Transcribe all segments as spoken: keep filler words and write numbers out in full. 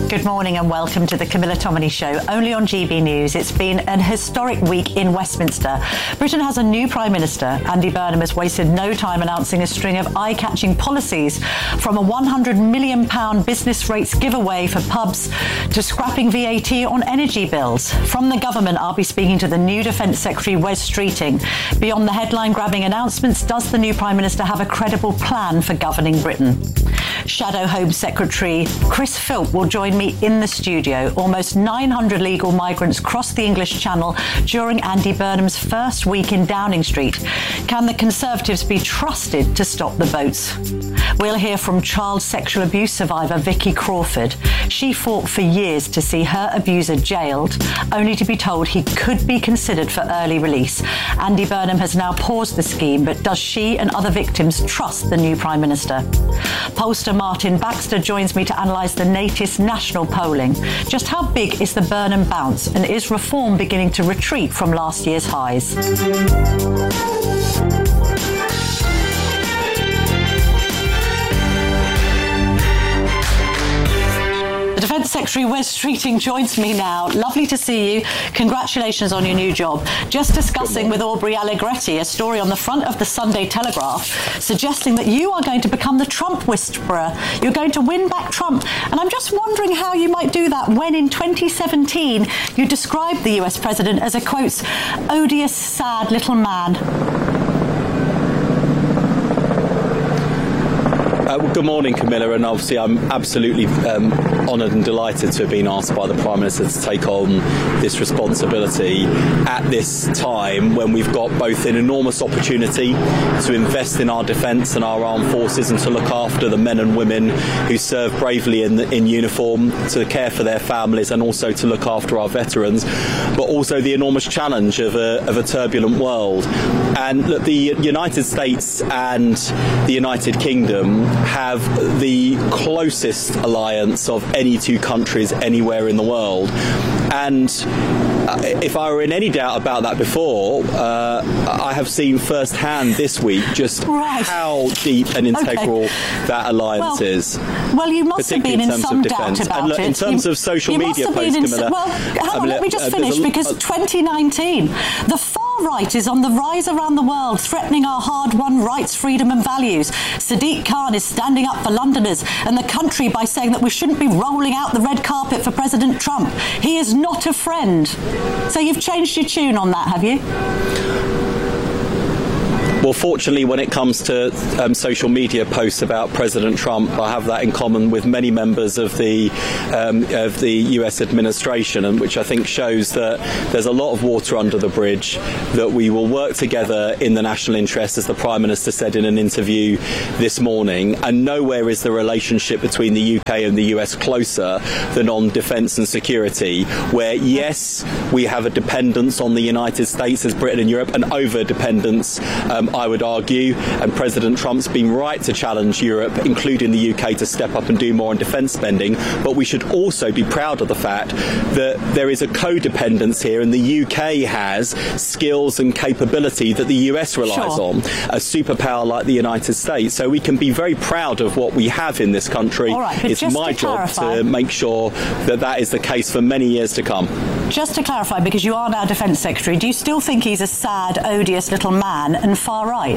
Good morning and welcome to the Camilla Tominey Show, only on G B News. It's been an historic week in Westminster. Britain has a new Prime Minister. Andy Burnham has wasted no time announcing a string of eye-catching policies, from a one hundred million pounds business rates giveaway for pubs to scrapping V A T on energy bills. From the government, I'll be speaking to the new Defence Secretary, Wes Streeting. Beyond the headline-grabbing announcements, does the new Prime Minister have a credible plan for governing Britain? Shadow Home Secretary Chris Philp will join me in the studio. Almost nine hundred legal migrants crossed the English Channel during Andy Burnham's first week in Downing Street. Can the Conservatives be trusted to stop the boats? We'll hear from child sexual abuse survivor Vicky Crawford. She fought for years to see her abuser jailed, only to be told he could be considered for early release. Andy Burnham has now paused the scheme, but does she and other victims trust the new Prime Minister? Pollster Martin Baxter joins me to analyse the latest national polling. Just how big is the Burnham bounce, and is reform beginning to retreat from last year's highs? Defence Secretary Wes Streeting joins me now. Lovely to see you. Congratulations on your new job. Just discussing with Aubrey Allegretti a story on the front of the Sunday Telegraph suggesting that you are going to become the Trump whisperer. You're going to win back Trump. And I'm just wondering how you might do that when in twenty seventeen you described the U S president as a, quote, odious, sad little man. Uh, well, good morning, Camilla, and obviously I'm absolutely um, honoured and delighted to have been asked by the Prime Minister to take on this responsibility at this time when we've got both an enormous opportunity to invest in our defence and our armed forces and to look after the men and women who serve bravely in, in uniform, to care for their families and also to look after our veterans, but also the enormous challenge of a, of a turbulent world. And look, the United States and the United Kingdom have the closest alliance of any two countries anywhere in the world. And if I were in any doubt about that before, uh, I have seen firsthand this week just right. how deep and integral okay. that alliance well, is. Well, you must have been in, in some doubt about and look, it. In terms you, of social you media posts, Camilla... Well, hang on, I mean, let me just uh, finish, a, because uh, twenty nineteen, the far right is on the rise around the world, threatening our hard-won rights, freedom and values. Sadiq Khan is standing up for Londoners and the country by saying that we shouldn't be rolling out the red carpet for President Trump. He is not a friend. So you've changed your tune on that, have you? Well, fortunately, when it comes to um, social media posts about President Trump, I have that in common with many members of the um, of the U S administration, and which I think shows that there's a lot of water under the bridge, that we will work together in the national interest, as the Prime Minister said in an interview this morning, and nowhere is the relationship between the U K and the U S closer than on defence and security, where, yes, we have a dependence on the United States as Britain and Europe, an over-dependence, um, I would argue, and President Trump's been right to challenge Europe, including the U K, to step up and do more on defence spending. But we should also be proud of the fact that there is a codependence here, and the U K has skills and capability that the U S relies sure. on, a superpower like the United States. So we can be very proud of what we have in this country. All right, it's my to job clarify, to make sure that that is the case for many years to come. Just to clarify, because you are now Defence Secretary, do you still think he's a sad, odious little man and far right?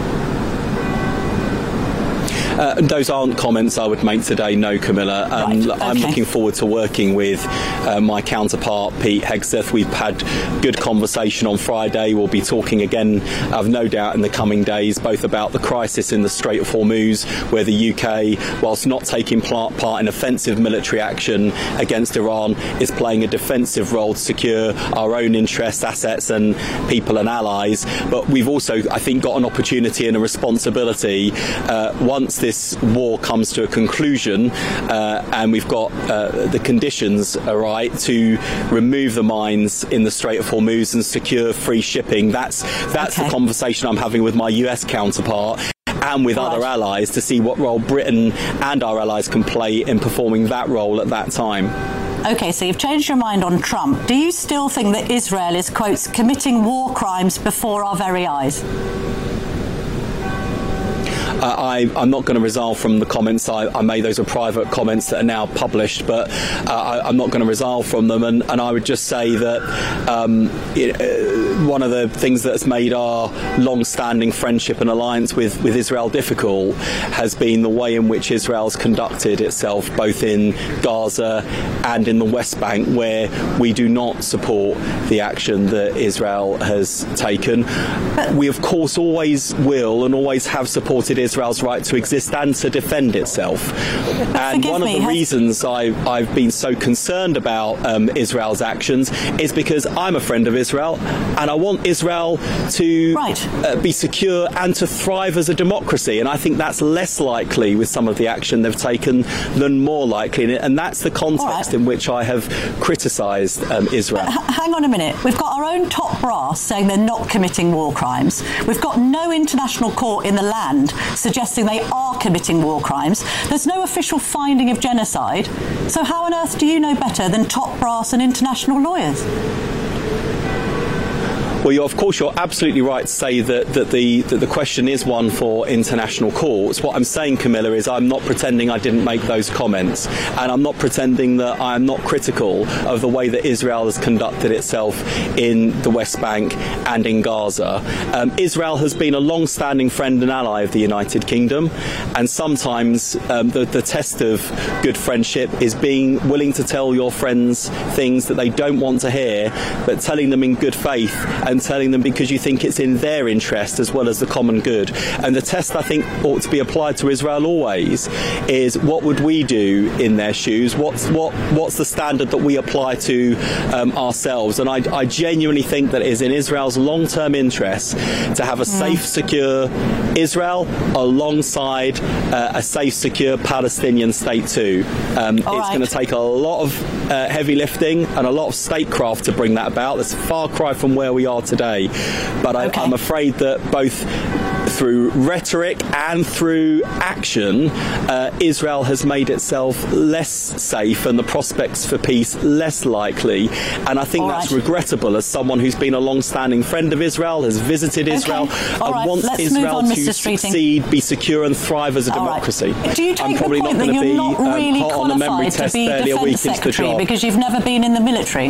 Uh, those aren't comments I would make today, no, Camilla. Um, right, okay. I'm looking forward to working with uh, my counterpart, Pete Hegseth. We've had good conversation on Friday. We'll be talking again, I've no doubt, in the coming days, both about the crisis in the Strait of Hormuz, where the U K, whilst not taking part in offensive military action against Iran, is playing a defensive role to secure our own interests, assets and people and allies. But we've also, I think, got an opportunity and a responsibility uh, once this this war comes to a conclusion uh, and we've got uh, the conditions are right to remove the mines in the Strait of Hormuz and secure free shipping. That's that's okay. the conversation I'm having with my U S counterpart and with right. other allies to see what role Britain and our allies can play in performing that role at that time. OK, so you've changed your mind on Trump. Do you still think that Israel is, quotes, committing war crimes before our very eyes? uh, I, I'm not going to resolve from the comments I, I made. Those are private comments that are now published, but uh, I, I'm not going to resolve from them. And, and I would just say that um, it, uh, one of the things that's made our long-standing friendship and alliance with, with Israel difficult has been the way in which Israel's conducted itself, both in Gaza and in the West Bank, where we do not support the action that Israel has taken. We, of course, always will and always have supported Israel's right to exist and to defend itself. And one of the reasons I, I've been so concerned about um, Israel's actions is because I'm a friend of Israel, and I want Israel to right. uh, be secure and to thrive as a democracy. And I think that's less likely with some of the action they've taken than more likely. And that's the context right. in which I have criticised um, Israel. But h- hang on a minute. We've got our own top brass saying they're not committing war crimes. We've got no international court in the land suggesting they are committing war crimes. There's no official finding of genocide. So how on earth do you know better than top brass and international lawyers? Well, you're, of course, you're absolutely right to say that, that, the, that the question is one for international courts. What I'm saying, Camilla, is I'm not pretending I didn't make those comments, and I'm not pretending that I'm not critical of the way that Israel has conducted itself in the West Bank and in Gaza. Um, Israel has been a long-standing friend and ally of the United Kingdom, and sometimes um, the, the test of good friendship is being willing to tell your friends things that they don't want to hear, but telling them in good faith and telling them because you think it's in their interest as well as the common good. And the test, I think, ought to be applied to Israel always is what would we do in their shoes? What's what what's the standard that we apply to um, ourselves? And I, I genuinely think that it is in Israel's long-term interest to have a mm. safe, secure Israel alongside uh, a safe, secure Palestinian state too. Um, it's right. going to take a lot of uh, heavy lifting and a lot of statecraft to bring that about. That's a far cry from where we are today, but I, okay. I'm afraid that both through rhetoric and through action, uh, Israel has made itself less safe and the prospects for peace less likely. And I think All that's right. regrettable as someone who's been a long-standing friend of Israel, has visited okay. Israel, All and right. wants Let's Israel on, to succeed, be secure and thrive as a All democracy. Right. Do you take I'm probably the point not going to be not really um, hot on the memory test barely a week into the job. Because you've never been in the military?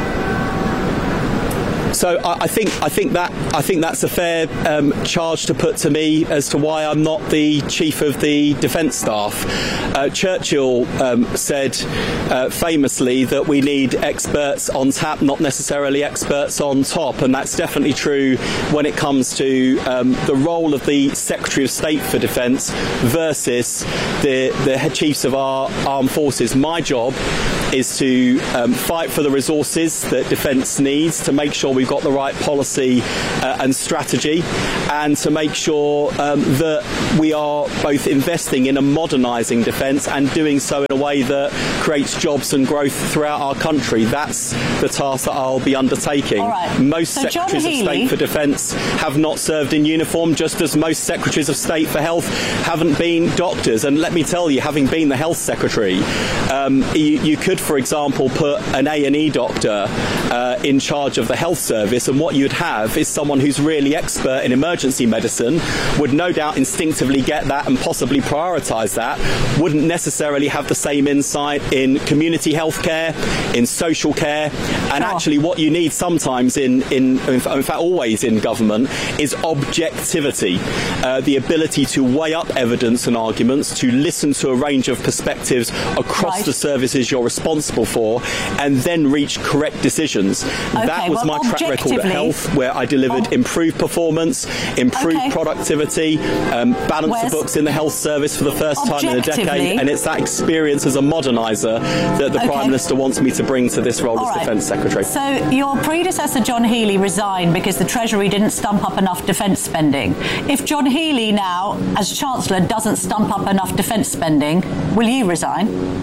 So I, I think I think that I think that's a fair um, charge to put to me as to why I'm not the chief of the defence staff. Uh, Churchill um, said uh, famously that we need experts on tap, not necessarily experts on top, and that's definitely true when it comes to um, the role of the Secretary of State for Defence versus the the head chiefs of our armed forces. My job is to um, fight for the resources that defence needs, to make sure we've got the right policy uh, and strategy, and to make sure um, that we are both investing in and modernising defence and doing so in a way that creates jobs and growth throughout our country. That's the task that I'll be undertaking. Right. Most so Secretaries of State for Defence have not served in uniform, just as most Secretaries of State for Health haven't been doctors. And let me tell you, having been the Health Secretary, um, you, you could, for example, put an A and E doctor uh, in charge of the health service, and what you'd have is someone who's really expert in emergency medicine, would no doubt instinctively get that and possibly prioritise that, wouldn't necessarily have the same insight in community health care, in social care, and sure. actually what you need sometimes in, in, in fact always in government is objectivity, uh, the ability to weigh up evidence and arguments, to listen to a range of perspectives across right. the services you're responsible for, and then reach correct decisions. Okay, that was well, my track record at Health, where I delivered ob- improved performance, improved okay. productivity, um, balanced Where's the books in the health service for the first time in a decade, and it's that experience as a moderniser that the okay. Prime Minister wants me to bring to this role All as right. Defence Secretary. So your predecessor John Healey resigned because the Treasury didn't stump up enough defence spending. If John Healey now, as Chancellor, doesn't stump up enough defence spending, will you resign?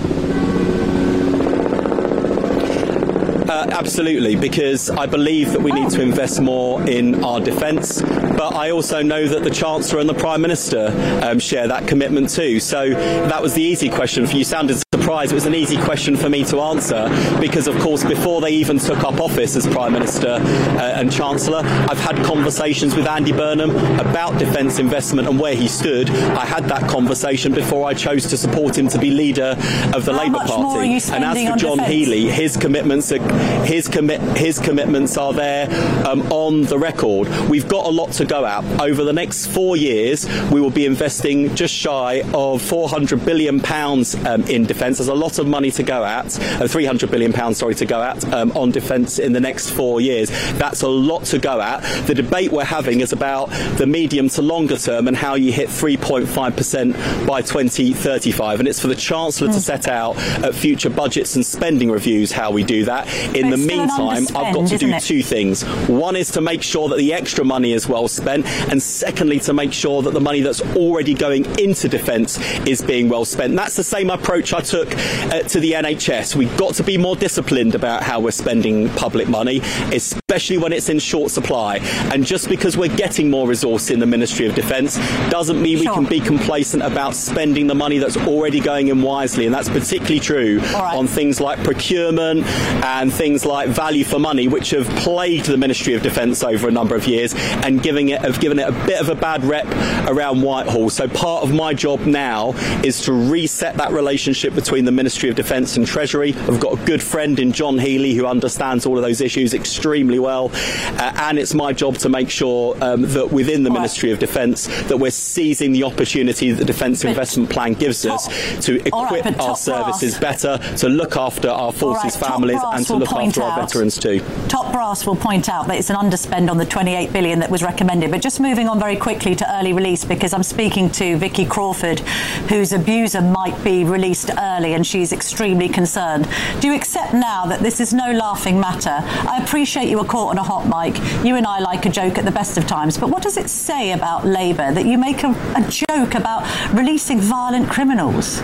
Uh, absolutely, because I believe that we need to invest more in our defence, but I also know that the Chancellor and the Prime Minister um, share that commitment too. So that was the easy question for you. You sounded surprised surprise. It was an easy question for me to answer because, of course, before they even took up office as Prime Minister uh, and Chancellor, I've had conversations with Andy Burnham about defence investment and where he stood. I had that conversation before I chose to support him to be leader of the How Labour much Party. more are you And as spending for on John defence? Healey, his commitments are his commit his commitments are there um, on the record. We've got a lot to go at. Over the next four years, we will be investing just shy of four hundred billion pounds um, in defence. There's a lot of money to go at, uh, three hundred billion pounds, sorry, to go at um, on defence in the next four years. That's a lot to go at. The debate we're having is about the medium to longer term and how you hit three point five percent by twenty thirty-five. And it's for the Chancellor mm. to set out at future budgets and spending reviews how we do that. In the meantime, I've got to do two things. One is to make sure that the extra money is well spent, and secondly, to make sure that the money that's already going into defence is being well spent. And that's the same approach I took uh, to the N H S. We've got to be more disciplined about how we're spending public money, especially when it's in short supply. And just because we're getting more resource in the Ministry of Defence doesn't mean sure. we can be complacent about spending the money that's already going in wisely. And that's particularly true right. on things like procurement and things like value for money, which have plagued the Ministry of Defence over a number of years and giving it have given it a bit of a bad rep around Whitehall. So part of my job now is to reset that relationship between the Ministry of Defence and Treasury. I've got a good friend in John Healey who understands all of those issues extremely well, uh, and it's my job to make sure um, that within the all Ministry right. of Defence that we're seizing the opportunity that the Defence but Investment Plan gives top, us to equip right, our services brass. better, to look after our forces' right, families and to look after our out, veterans too. Top brass will point out that it's an underspend on the twenty-eight billion that was recommended. But just moving on very quickly to early release, because I'm speaking to Vicky Crawford, whose abuser might be released early, and she's extremely concerned. Do you accept now that this is no laughing matter? I appreciate you were caught on a hot mic. You and I like a joke at the best of times, but what does it say about Labour that you make a, a joke about releasing violent criminals?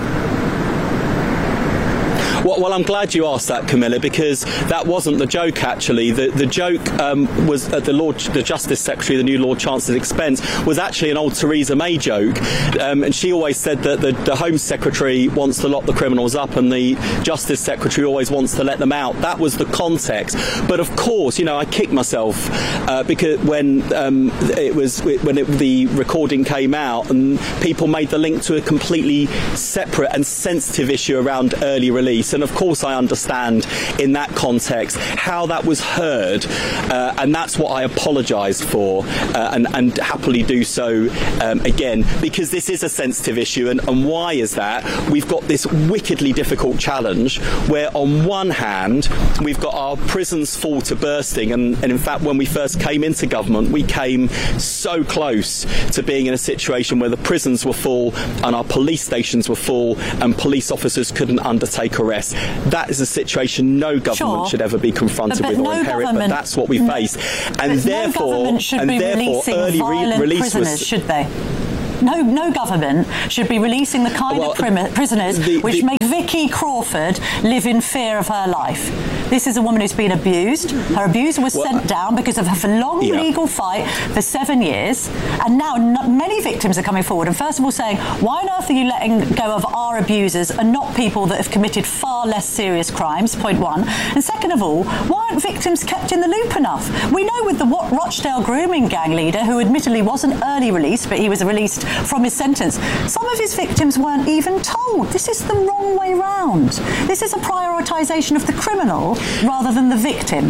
Well, well, I'm glad you asked that, Camilla, because that wasn't the joke, actually. The, the joke um, was at the Lord, the Justice Secretary, the new Lord Chancellor's expense, was actually an old Theresa May joke. Um, and she always said that the, the Home Secretary wants to lock the criminals up and the Justice Secretary always wants to let them out. That was the context. But of course, you know, I kicked myself uh, because when um, it was when it, the recording came out and people made the link to a completely separate and sensitive issue around early release. And of course I understand in that context how that was heard, uh, and that's what I apologised for, uh, and, and happily do so um, again, because this is a sensitive issue. And, and why is that? We've got this wickedly difficult challenge where on one hand we've got our prisons full to bursting, and, and in fact when we first came into government we came so close to being in a situation where the prisons were full and our police stations were full and police officers couldn't undertake arrests. That is a situation no government sure. should ever be confronted but, but with or no inherit, but that's what we no, face. And therefore, no government should and be therefore releasing early violent re- release prisoners, was, should they? No, no government should be releasing the kind well, of prim- prisoners the, which the, make Vicky Crawford live in fear of her life. This is a woman who's been abused. Her abuser was well, sent down because of her long yeah. legal fight for seven years. And now n- many victims are coming forward and first of all saying, why on earth are you letting go of our abusers and not people that have committed far less serious crimes, point one. And second of all, why aren't victims kept in the loop enough? We know with the Rochdale grooming gang leader, who admittedly wasn't early released, but he was released from his sentence, some of his victims weren't even told. This is the wrong way round. This is a prioritisation of the criminal rather than the victim.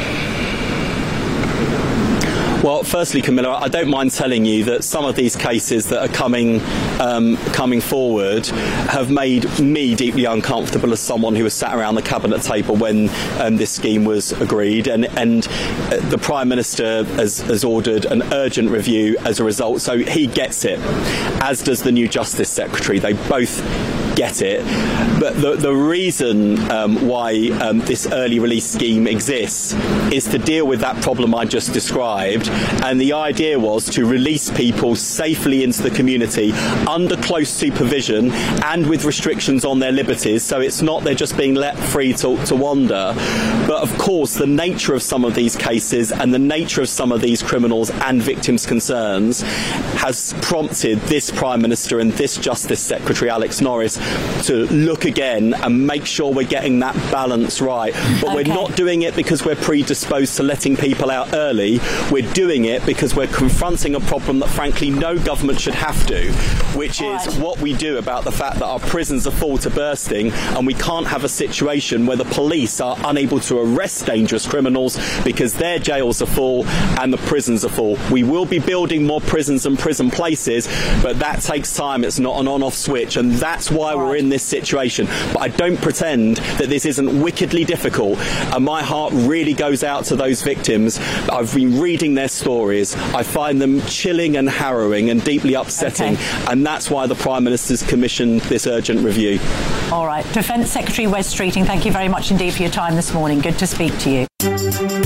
Well, firstly, Camilla, I don't mind telling you that some of these cases that are coming um, coming forward have made me deeply uncomfortable as someone who was sat around the cabinet table when um, this scheme was agreed, and, and the Prime Minister has, has ordered an urgent review as a result, so he gets it, as does the new Justice Secretary. They both get it. But the, the reason um, why um, this early release scheme exists is to deal with that problem I just described, and the idea was to release people safely into the community under close supervision and with restrictions on their liberties, so it's not they're just being let free to, to wander. But of course the nature of some of these cases and the nature of some of these criminals and victims' concerns has prompted this Prime Minister and this Justice Secretary, Alex Norris, to look again and make sure we're getting that balance right. But okay. we're not doing it because we're predisposed to letting people out early. We're doing it because we're confronting a problem that, frankly, no government should have to, which All is right. what we do about the fact that our prisons are full to bursting, and we can't have a situation where the police are unable to arrest dangerous criminals because their jails are full and the prisons are full. We will be building more prisons and prison places, but that takes time. It's not an on-off switch, and that's why All we're right. in this situation. But I don't pretend that this isn't wickedly difficult, and my heart really goes out to those victims. I've been reading their stories. I find them chilling and harrowing and deeply upsetting, okay. and that's why the Prime Minister's commissioned this urgent review. All right. Defence Secretary Wes Streeting, thank you very much indeed for your time this morning. Good to speak to you.